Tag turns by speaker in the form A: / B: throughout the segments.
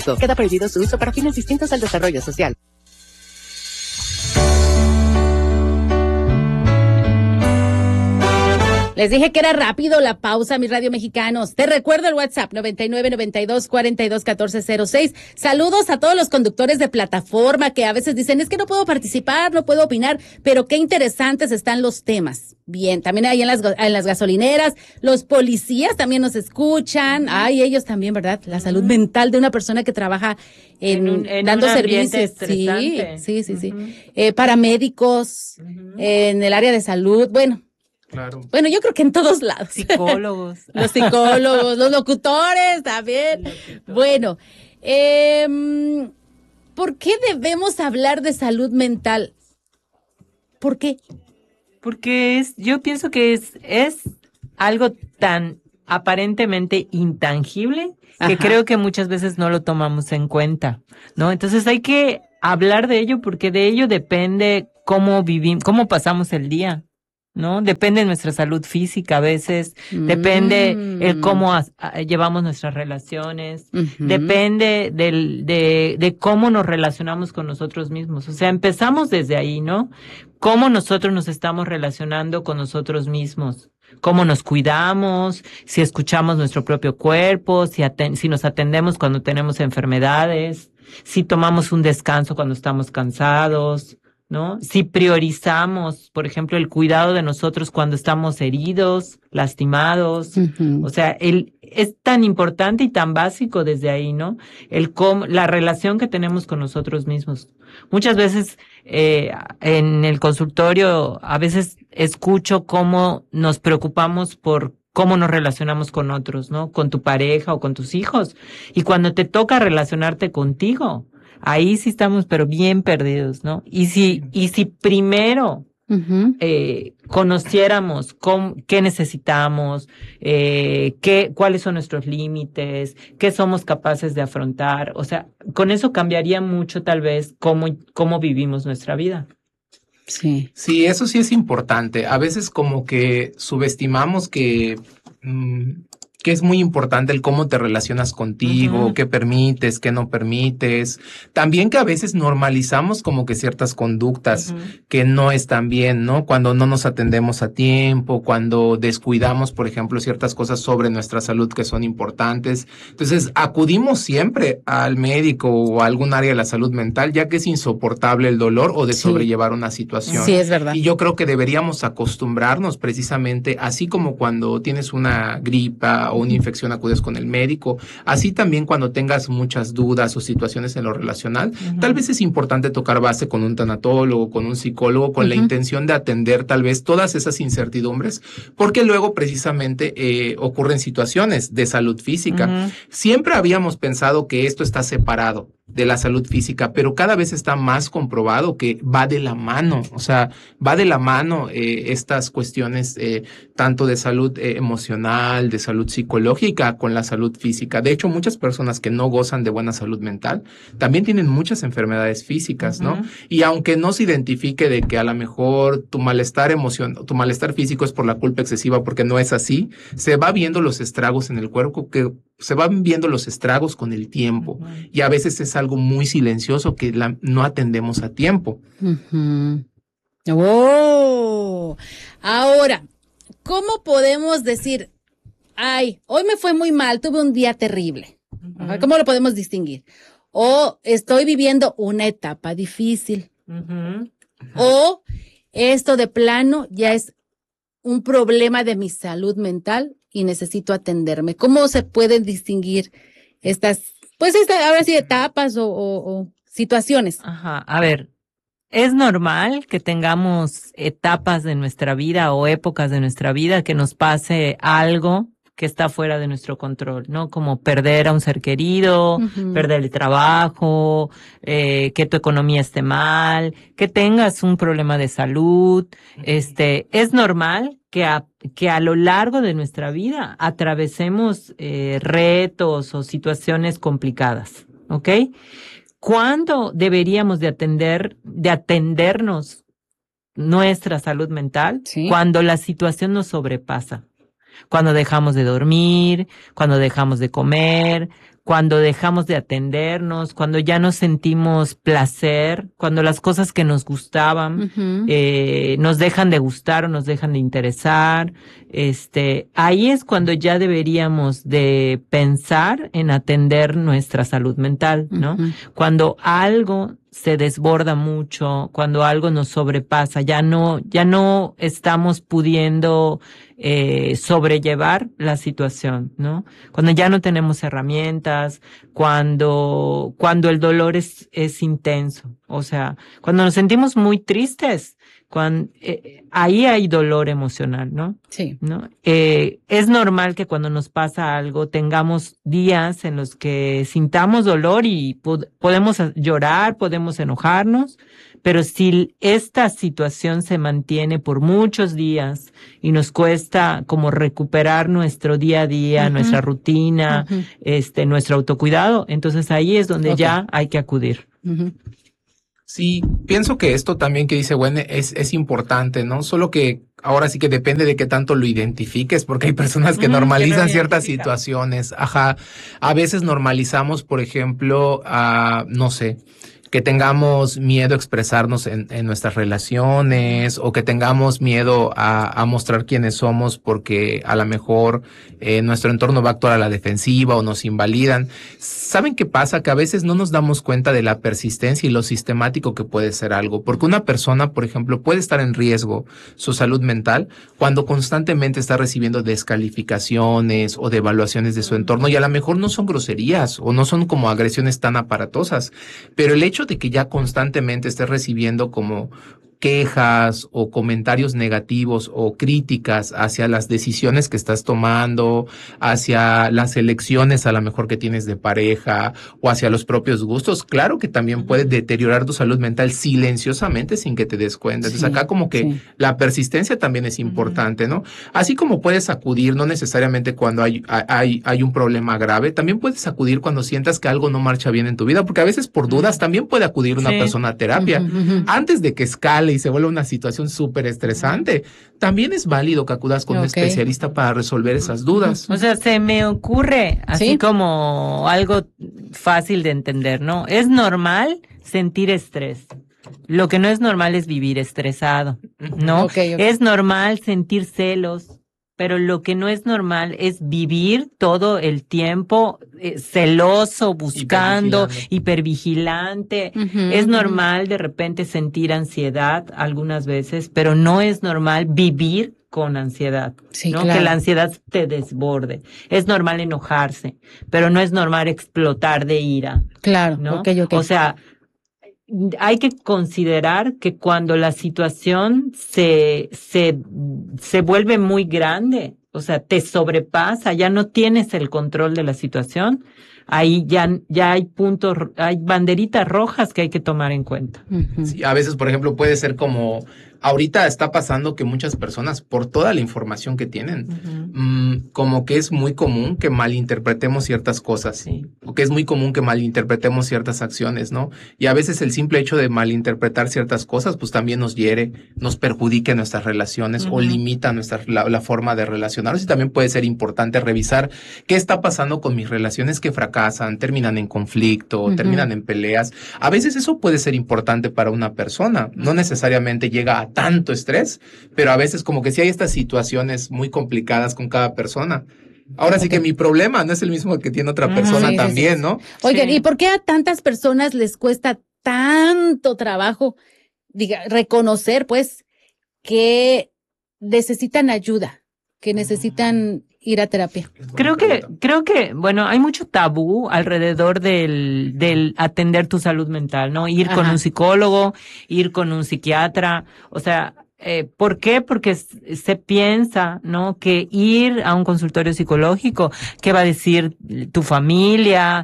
A: Queda prohibido su uso para fines distintos al desarrollo social.
B: Les dije que era rápido la pausa, mis radio mexicanos. Te recuerdo el WhatsApp 9992421406. Saludos a todos los conductores de plataforma que a veces dicen, es que no puedo participar, no puedo opinar, pero qué interesantes están los temas. Bien, también ahí en las gasolineras, los policías también nos escuchan. Ay, ellos también, ¿verdad? La salud mental de una persona que trabaja en dando servicios. Sí. Paramédicos, en el área de salud, bueno.
C: Claro.
B: Bueno, yo creo que en todos lados.
D: Psicólogos.
B: Los psicólogos, los locutores también. Bueno, ¿por qué debemos hablar de salud mental? ¿Por qué?
D: Porque yo pienso que es algo tan aparentemente intangible que creo que muchas veces no lo tomamos en cuenta, ¿no? Entonces hay que hablar de ello porque de ello depende cómo vivimos, cómo pasamos el día, ¿no? Depende de nuestra salud física a veces, depende el cómo llevamos nuestras relaciones, depende de cómo nos relacionamos con nosotros mismos. O sea, empezamos desde ahí, ¿no? Cómo nosotros nos estamos relacionando con nosotros mismos, cómo nos cuidamos, si escuchamos nuestro propio cuerpo, si nos atendemos cuando tenemos enfermedades, si tomamos un descanso cuando estamos cansados, ¿no? Si priorizamos, por ejemplo, el cuidado de nosotros cuando estamos heridos, lastimados. O sea, es tan importante y tan básico desde ahí, ¿no? La relación que tenemos con nosotros mismos. Muchas veces, en el consultorio, a veces escucho cómo nos preocupamos por cómo nos relacionamos con otros, ¿no? Con tu pareja o con tus hijos. Y cuando te toca relacionarte contigo, ahí sí estamos, pero bien perdidos, ¿no? Y si primero conociéramos qué necesitamos, cuáles son nuestros límites, qué somos capaces de afrontar, o sea, con eso cambiaría mucho tal vez cómo vivimos nuestra vida.
B: Sí.
C: Sí, eso sí es importante. A veces como que subestimamos que es muy importante el cómo te relacionas contigo, qué permites, qué no permites. También que a veces normalizamos como que ciertas conductas que no están bien, ¿no? Cuando no nos atendemos a tiempo, cuando descuidamos, por ejemplo, ciertas cosas sobre nuestra salud que son importantes. Entonces, acudimos siempre al médico o a algún área de la salud mental, ya que es insoportable el dolor o de sobrellevar una situación.
B: Sí, es verdad.
C: Y yo creo que deberíamos acostumbrarnos precisamente, así como cuando tienes una gripa o una infección acudes con el médico, así también cuando tengas muchas dudas o situaciones en lo relacional, tal vez es importante tocar base con un tanatólogo, con un psicólogo, con la intención de atender tal vez todas esas incertidumbres, porque luego precisamente ocurren situaciones de salud física. Siempre habíamos pensado que esto está separado de la salud física, pero cada vez está más comprobado que va de la mano, o sea, va de la mano estas cuestiones tanto de salud emocional, de salud psicológica con la salud física. De hecho, muchas personas que no gozan de buena salud mental también tienen muchas enfermedades físicas, ¿no? Y aunque no se identifique de que a lo mejor tu malestar físico es por la culpa excesiva, porque no es así, se va viendo los estragos en el cuerpo, que se van viendo los estragos con el tiempo, y a veces es algo muy silencioso que no atendemos a tiempo.
B: Oh, ahora, ¿cómo podemos decir, ay, hoy me fue muy mal, tuve un día terrible? ¿Cómo lo podemos distinguir? O estoy viviendo una etapa difícil. O esto de plano ya es un problema de mi salud mental y necesito atenderme. ¿Cómo se pueden distinguir ahora sí, etapas o situaciones?
D: A ver, es normal que tengamos etapas de nuestra vida o épocas de nuestra vida que nos pase algo que está fuera de nuestro control, ¿no? Como perder a un ser querido, perder el trabajo, que tu economía esté mal, que tengas un problema de salud. Es normal que a lo largo de nuestra vida atravesemos retos o situaciones complicadas, ¿ok? ¿Cuándo deberíamos de atendernos nuestra salud mental?
B: Sí.
D: Cuando la situación nos sobrepasa. Cuando dejamos de dormir, cuando dejamos de comer, cuando dejamos de atendernos, cuando ya no sentimos placer, cuando las cosas que nos gustaban nos dejan de gustar o nos dejan de interesar. Ahí es cuando ya deberíamos de pensar en atender nuestra salud mental, ¿no? Cuando algo se desborda mucho, cuando algo nos sobrepasa, ya no estamos pudiendo sobrellevar la situación, ¿no? Cuando ya no tenemos herramientas, cuando el dolor es intenso, o sea, cuando nos sentimos muy tristes, ahí hay dolor emocional, ¿no?
B: Sí.
D: ¿No? Es normal que cuando nos pasa algo tengamos días en los que sintamos dolor y podemos llorar, podemos enojarnos, pero si esta situación se mantiene por muchos días y nos cuesta como recuperar nuestro día a día, nuestra rutina, nuestro autocuidado, entonces ahí es donde ya hay que acudir.
C: Sí, pienso que esto también que dice Gwen es importante, ¿no? Solo que ahora sí que depende de qué tanto lo identifiques, porque hay personas que normalizan ciertas situaciones. Ajá, a veces normalizamos, por ejemplo, no sé, que tengamos miedo a expresarnos en nuestras relaciones, o que tengamos miedo a mostrar quiénes somos porque a lo mejor nuestro entorno va a actuar a la defensiva o nos invalidan. ¿Saben qué pasa? Que a veces no nos damos cuenta de la persistencia y lo sistemático que puede ser algo. Porque una persona, por ejemplo, puede estar en riesgo su salud mental cuando constantemente está recibiendo descalificaciones o devaluaciones de su entorno, y a lo mejor no son groserías o no son como agresiones tan aparatosas, pero el hecho de que ya constantemente estés recibiendo como quejas o comentarios negativos o críticas hacia las decisiones que estás tomando, hacia las elecciones a lo mejor que tienes de pareja o hacia los propios gustos, claro que también puede deteriorar tu salud mental silenciosamente sin que te des cuenta. Entonces acá como que la persistencia también es importante, ¿no? Así como puedes acudir, no necesariamente cuando hay un problema grave, también puedes acudir cuando sientas que algo no marcha bien en tu vida, porque a veces por dudas también puede acudir una persona a terapia. Antes de que escale y se vuelve una situación súper estresante, también es válido que acudas con un especialista para resolver esas dudas.
D: O sea, se me ocurre así como algo fácil de entender, ¿no? Es normal sentir estrés. Lo que no es normal es vivir estresado, ¿no? Es normal sentir celos, pero lo que no es normal es vivir todo el tiempo celoso, buscando, hipervigilante. Es normal de repente sentir ansiedad algunas veces, pero no es normal vivir con ansiedad, ¿no? Claro. Que la ansiedad te desborde. Es normal enojarse, pero no es normal explotar de ira.
B: Claro,
D: ¿no? O sea, hay que considerar que cuando la situación se vuelve muy grande, o sea, te sobrepasa, ya no tienes el control de la situación, ahí ya hay puntos, hay banderitas rojas que hay que tomar en cuenta.
C: Sí, a veces, por ejemplo, puede ser como, ahorita está pasando que muchas personas, por toda la información que tienen, como que es muy común que malinterpretemos ciertas cosas, o que es muy común que malinterpretemos ciertas acciones, ¿no? Y a veces el simple hecho de malinterpretar ciertas cosas, pues también nos hiere, nos perjudica en nuestras relaciones o limita la forma de relacionarnos. Y también puede ser importante revisar qué está pasando con mis relaciones que fracasan, terminan en conflicto, terminan en peleas. A veces eso puede ser importante para una persona, no necesariamente llega a tanto estrés, pero a veces como que sí hay estas situaciones muy complicadas con cada persona. Ahora sí que mi problema no es el mismo que tiene otra persona también, ¿no?
B: Oigan, ¿y por qué a tantas personas les cuesta tanto trabajo, reconocer, pues, que necesitan ayuda, que necesitan ir a terapia?
D: Creo que, bueno, hay mucho tabú alrededor del atender tu salud mental, ¿no? Ir con un psicólogo, ir con un psiquiatra, o sea, ¿por qué? Porque se piensa, ¿no? Que ir a un consultorio psicológico, ¿qué va a decir tu familia?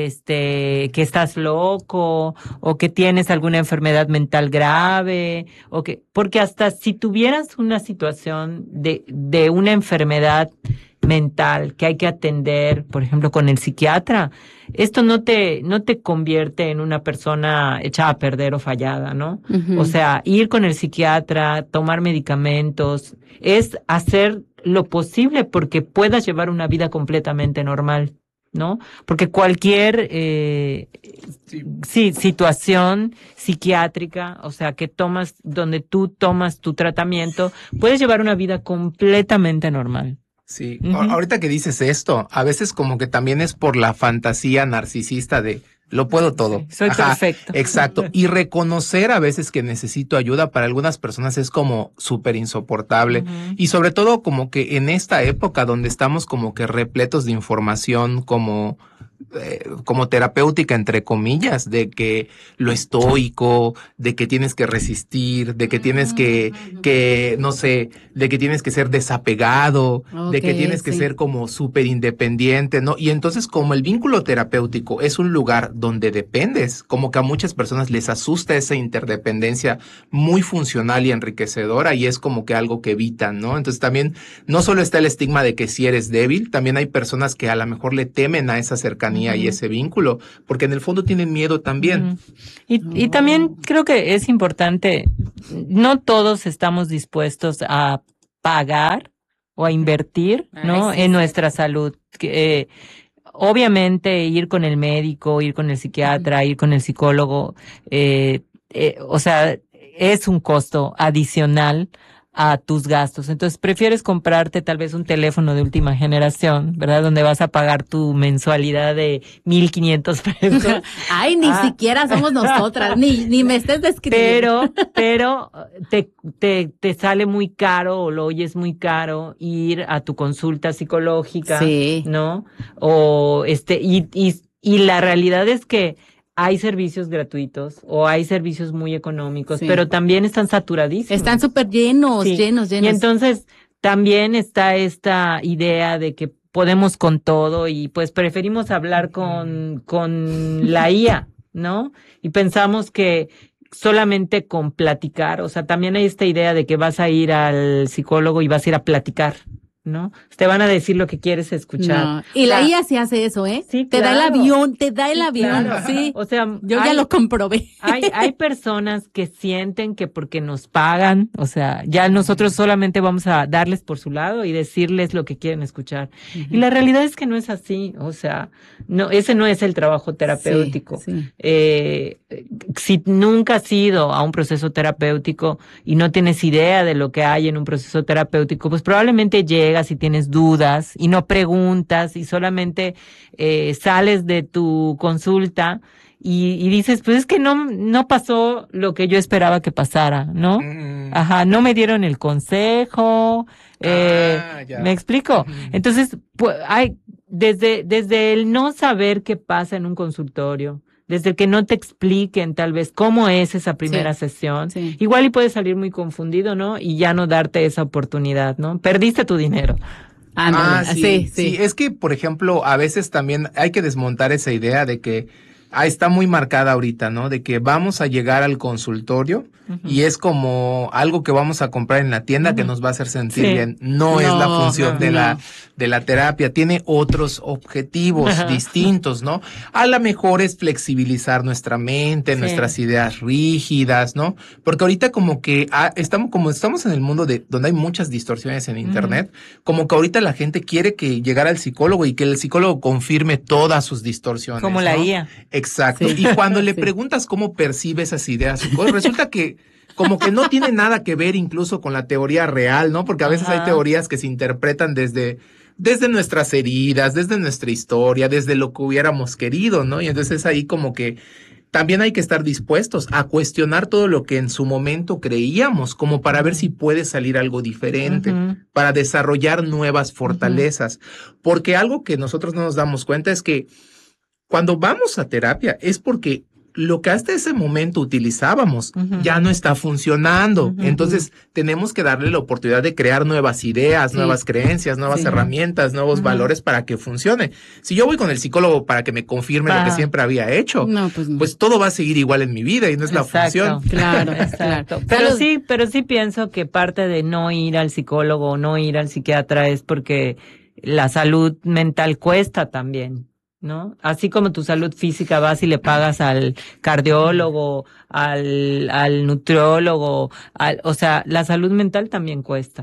D: Que estás loco, o que tienes alguna enfermedad mental grave, porque hasta si tuvieras una situación de una enfermedad mental que hay que atender, por ejemplo, con el psiquiatra, esto no te convierte en una persona echada a perder o fallada, ¿no? O sea, ir con el psiquiatra, tomar medicamentos, es hacer lo posible porque puedas llevar una vida completamente normal, ¿no? Porque cualquier situación psiquiátrica, o sea, donde tú tomas tu tratamiento, puedes llevar una vida completamente normal.
C: Sí, ahorita que dices esto, a veces como que también es por la fantasía narcisista de lo puedo todo.
D: Sí, soy perfecto.
C: Exacto. Y reconocer a veces que necesito ayuda para algunas personas es como súper insoportable. Y sobre todo como que en esta época donde estamos como que repletos de información como terapéutica, entre comillas, de que lo estoico, de que tienes que resistir, de que tienes que no sé, de que tienes que ser desapegado, de que tienes que ser como súper independiente, ¿no? Y entonces como el vínculo terapéutico es un lugar donde dependes, como que a muchas personas les asusta esa interdependencia muy funcional y enriquecedora y es como que algo que evitan, ¿no? Entonces también no solo está el estigma de que si eres débil, también hay personas que a lo mejor le temen a esa cercanía y ese vínculo, porque en el fondo tienen miedo también.
D: Y también creo que es importante, no todos estamos dispuestos a pagar o a invertir, ¿no? En nuestra salud. Obviamente ir con el médico, ir con el psiquiatra, ir con el psicólogo, o sea, es un costo adicional a tus gastos. Entonces prefieres comprarte tal vez un teléfono de última generación, ¿verdad? Donde vas a pagar tu mensualidad de 1,500 pesos.
B: Ay, ni siquiera somos nosotras, ni me estés describiendo.
D: Pero te sale muy caro o lo oyes muy caro ir a tu consulta psicológica, ¿no? O y la realidad es que hay servicios gratuitos o hay servicios muy económicos, pero también están saturadísimos. Están
B: súper llenos. Y
D: entonces también está esta idea de que podemos con todo y pues preferimos hablar con la IA, ¿no? Y pensamos que solamente con platicar, o sea, también hay esta idea de que vas a ir al psicólogo y vas a ir a platicar, ¿no? Te van a decir lo que quieres escuchar.
B: No. Y la IA sí hace eso, ¿eh?
D: Sí,
B: te da el avión,
D: claro.
B: Sí.
D: O sea,
B: yo ya lo comprobé.
D: Hay personas que sienten que porque nos pagan, o sea, ya nosotros solamente vamos a darles por su lado y decirles lo que quieren escuchar. Y la realidad es que no es así, o sea, no, ese no es el trabajo terapéutico. Si nunca has ido a un proceso terapéutico y no tienes idea de lo que hay en un proceso terapéutico, pues probablemente llegas y tienes dudas y no preguntas y solamente sales de tu consulta y dices, pues es que no pasó lo que yo esperaba que pasara, ¿no? Ajá, no me dieron el consejo, ¿me explico? Entonces, pues, desde el no saber qué pasa en un consultorio, desde el que no te expliquen tal vez cómo es esa primera sesión, igual y puedes salir muy confundido, ¿no? Y ya no darte esa oportunidad, ¿no? Perdiste tu dinero.
C: Sí. Es que, por ejemplo, a veces también hay que desmontar esa idea de que está muy marcada ahorita, ¿no? De que vamos a llegar al consultorio y es como algo que vamos a comprar en la tienda que nos va a hacer sentir bien. No es la función de la terapia. Tiene otros objetivos distintos, ¿no? A lo mejor es flexibilizar nuestra mente, nuestras ideas rígidas, ¿no? Porque ahorita como que estamos en el mundo donde hay muchas distorsiones en internet, como que ahorita la gente quiere que llegar al psicólogo y que el psicólogo confirme todas sus distorsiones.
D: Como la IA.
C: Exacto. Y cuando le preguntas cómo percibe esas ideas, resulta que como que no tiene nada que ver incluso con la teoría real, ¿no? Porque a veces hay teorías que se interpretan desde nuestras heridas, desde nuestra historia, desde lo que hubiéramos querido, ¿no? Y entonces ahí como que también hay que estar dispuestos a cuestionar todo lo que en su momento creíamos, como para ver si puede salir algo diferente, para desarrollar nuevas fortalezas. Porque algo que nosotros no nos damos cuenta es que cuando vamos a terapia es porque lo que hasta ese momento utilizábamos ya no está funcionando. Entonces tenemos que darle la oportunidad de crear nuevas ideas, nuevas creencias, nuevas herramientas, nuevos valores para que funcione. Si yo voy con el psicólogo para que me confirme lo que siempre había hecho, pues todo va a seguir igual en mi vida y no es la función.
B: Claro, exacto.
D: Pero sí pienso que parte de no ir al psicólogo o no ir al psiquiatra es porque la salud mental cuesta también, ¿no? Así como tu salud física vas y le pagas al cardiólogo, al nutriólogo, o sea, la salud mental también cuesta.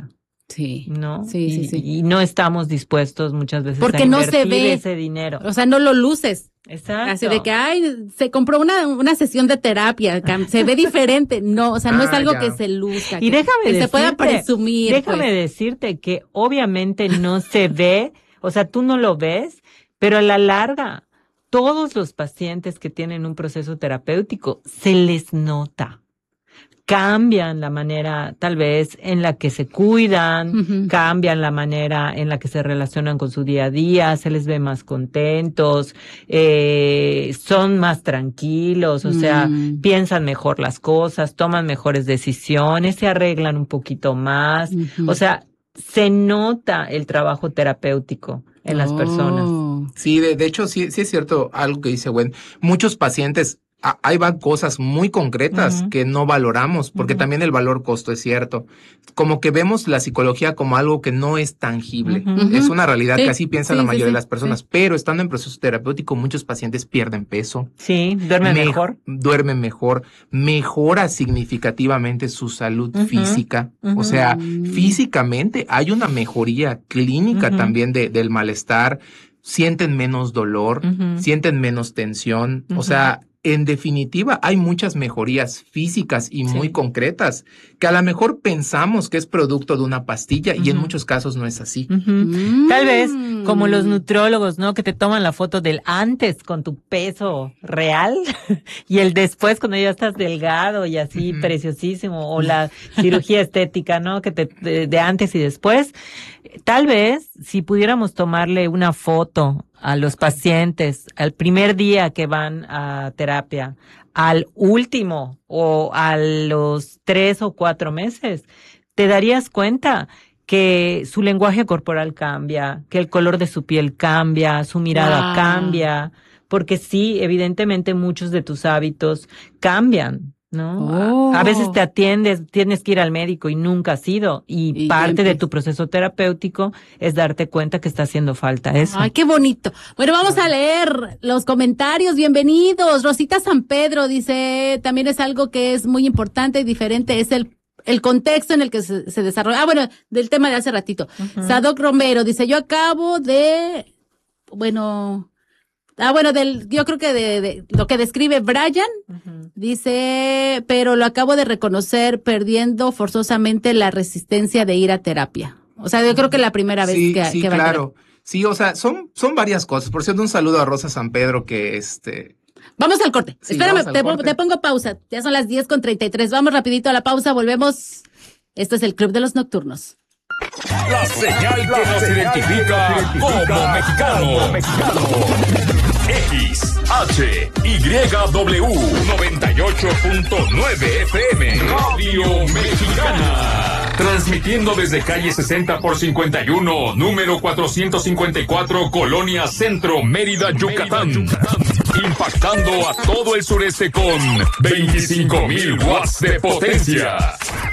B: Sí.
D: ¿No?
B: Sí.
D: Y no estamos dispuestos muchas veces
B: porque
D: a
B: no
D: invertir
B: se ve
D: ese dinero.
B: O sea, no lo luces.
D: Exacto.
B: Así de que, se compró una sesión de terapia, se ve diferente. No, o sea, no es algo que se luzca.
D: Y
B: que se pueda presumir.
D: Déjame decirte que obviamente no se ve, o sea, tú no lo ves, pero a la larga, todos los pacientes que tienen un proceso terapéutico se les nota. Cambian la manera, tal vez, en la que se cuidan, cambian la manera en la que se relacionan con su día a día, se les ve más contentos, son más tranquilos, o sea, piensan mejor las cosas, toman mejores decisiones, se arreglan un poquito más, o sea, se nota el trabajo terapéutico en las personas.
C: Sí, de hecho, sí es cierto algo que dice Gwen. Muchos pacientes, hay cosas muy concretas que no valoramos, porque también el valor costo es cierto. Como que vemos la psicología como algo que no es tangible. Es una realidad que así piensa la mayoría de las personas, pero estando en proceso terapéutico, muchos pacientes pierden peso.
D: Sí, duermen
C: mejor, mejora significativamente su salud física. O sea, físicamente hay una mejoría clínica también del malestar, sienten menos dolor, sienten menos tensión, o sea, en definitiva, hay muchas mejorías físicas y muy concretas que a lo mejor pensamos que es producto de una pastilla y en muchos casos no es así.
D: Tal vez como los nutriólogos, ¿no? Que te toman la foto del antes con tu peso real y el después cuando ya estás delgado y así preciosísimo, o la cirugía estética, ¿no? Que de antes y después. Tal vez si pudiéramos tomarle una foto a los pacientes al primer día que van a terapia, al último o a los 3 o 4 meses, te darías cuenta que su lenguaje corporal cambia, que el color de su piel cambia, su mirada cambia, porque sí, evidentemente muchos de tus hábitos cambian, ¿no? A veces te atiendes, tienes que ir al médico y nunca has ido, y parte de tu proceso terapéutico es darte cuenta que está haciendo falta eso.
B: Ay, qué bonito. Bueno, vamos a leer los comentarios. Bienvenidos. Rosita San Pedro dice, también es algo que es muy importante y diferente, es el contexto en el que se desarrolla. Bueno, del tema de hace ratito. Sadoc Romero dice, yo acabo de, yo creo que de lo que describe Brian, dice, pero lo acabo de reconocer perdiendo forzosamente la resistencia de ir a terapia. O sea, yo creo que la primera vez que va a terapia.
C: Sí, o sea, son varias cosas. Por cierto, un saludo a Rosa San Pedro que
B: Vamos al corte.
C: Sí,
B: espérame, te pongo pausa. Ya son las 10:33. Vamos rapidito a la pausa, volvemos. Esto es el Club de los Nocturnos.
E: La señal que nos identifica como mexicanos. XHYW 98.9 FM Radio Mexicana. Transmitiendo desde calle 60 por 51, número 454, Colonia Centro, Mérida, Yucatán. Impactando a todo el sureste con 25,000 watts de potencia.